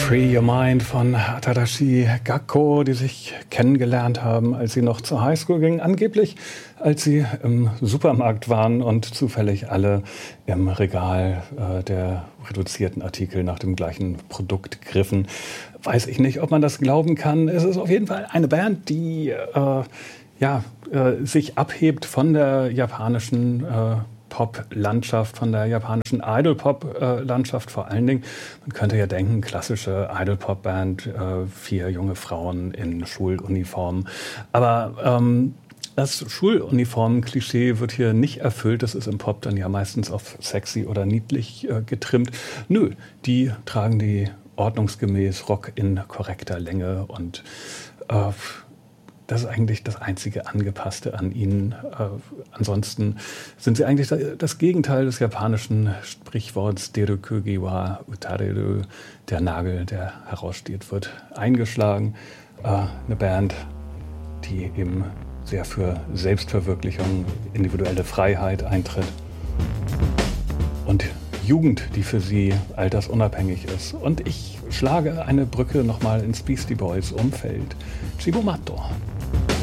Free Your Mind von Tadashi Gakko, die sich kennengelernt haben, als sie noch zur Highschool gingen. Angeblich, als sie im Supermarkt waren und zufällig alle im Regal der reduzierten Artikel nach dem gleichen Produkt griffen. Weiß ich nicht, ob man das glauben kann. Es ist auf jeden Fall eine Band, die sich abhebt von der japanischen Pop-Landschaft, von der japanischen Idol-Pop-Landschaft vor allen Dingen. Man könnte ja denken, klassische Idol-Pop-Band, 4 junge Frauen in Schuluniformen. Aber das Schuluniformen-Klischee wird hier nicht erfüllt. Das ist im Pop dann ja meistens auf sexy oder niedlich getrimmt. Nö, die tragen die ordnungsgemäß Rock in korrekter Länge und das ist eigentlich das einzige Angepasste an ihnen. Ansonsten sind sie eigentlich das Gegenteil des japanischen Sprichworts Derokugi wa utareru, der Nagel, der heraussteht, wird eingeschlagen. Eine Band, die eben sehr für Selbstverwirklichung, individuelle Freiheit eintritt. Und Jugend, die für sie altersunabhängig ist. Und ich schlage eine Brücke nochmal ins Beastie Boys Umfeld. Cibo Matto.